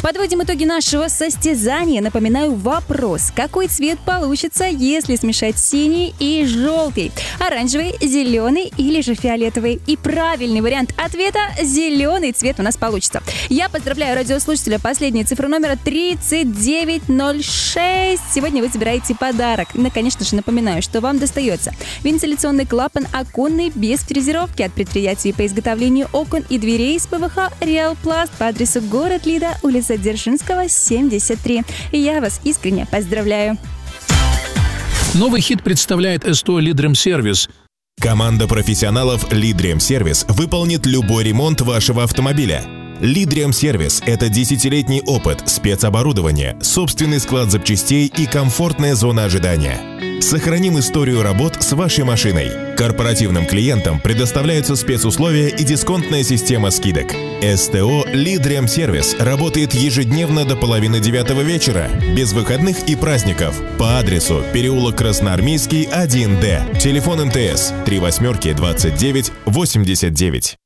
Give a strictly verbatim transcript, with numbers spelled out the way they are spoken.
Подводим итоги нашего состязания. Напоминаю вопрос. Какой цвет получится, если смешать синий и желтый? Оранжевый, зеленый или же фиолетовый? И правильный вариант ответа – зеленый цвет у нас получится. Я поздравляю радиослушателя. Последняя цифра номера тридцать девять ноль шесть. Сегодня вы забираете подарок. Ну, конечно же, напоминаю, что вам достается вентиляционный клапан оконный без фрезеровки от предприятия по изготовлению окон и дверей из ПВХ «Реалпласт» по адресу город Лида, улица Дзержинского, семьдесят три. И я вас искренне поздравляю. Новый хит представляет СТО «Лидремсервис». Команда профессионалов «Лидремсервис» выполнит любой ремонт вашего автомобиля. «Лидремсервис» — это десятилетний опыт, спецоборудование, собственный склад запчастей и комфортная зона ожидания. Сохраним историю работ с вашей машиной. Корпоративным клиентам предоставляются спецусловия и дисконтная система скидок. СТО «Лидремсервис» работает ежедневно до половины девятого вечера, без выходных и праздников, по адресу переулок Красноармейский, один Д. Телефон МТС три восьмерки двадцать девять восемьдесят девять.